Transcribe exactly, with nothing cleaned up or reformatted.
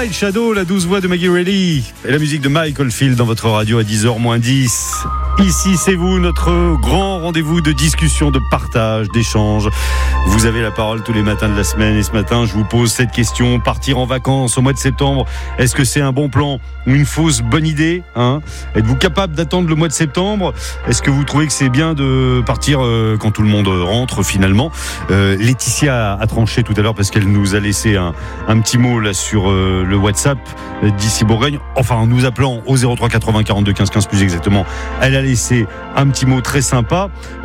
Night Shadow, la douce voix de Maggie Reilly et la musique de Michael Field dans votre radio à dix heures moins dix. Ici, c'est vous, notre grand rendez-vous de discussion, de partage, d'échange. Vous avez la parole tous les matins de la semaine et ce matin, je vous pose cette question. Partir en vacances au mois de septembre, est-ce que c'est un bon plan ou une fausse bonne idée, hein? Êtes-vous capable d'attendre le mois de septembre? Est-ce que vous trouvez que c'est bien de partir euh, quand tout le monde rentre finalement? euh, Laetitia a, a tranché tout à l'heure parce qu'elle nous a laissé un, un petit mot là sur euh, le WhatsApp d'ici Bourgogne. Enfin, en nous appelant au zéro trois quatre-vingts quarante-deux quinze quinze plus exactement, elle a laissé un petit mot très sympa.